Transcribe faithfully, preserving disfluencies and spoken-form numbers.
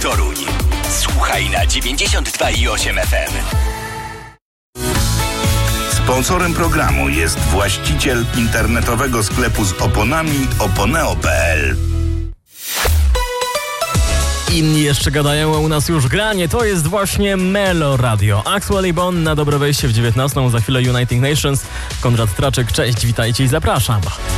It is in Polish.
Toruń. Słuchaj na dziewięćdziesiąt dwa i osiem F M. Sponsorem programu jest właściciel internetowego sklepu z oponami oponeo kropka p l. Inni jeszcze gadają, a u nas już granie. To jest właśnie Melo Radio. Axwell i Bon na dobre wejście w dziewiętnastą. Za chwilę United Nations. Konrad Traczyk, cześć, witajcie i zapraszam.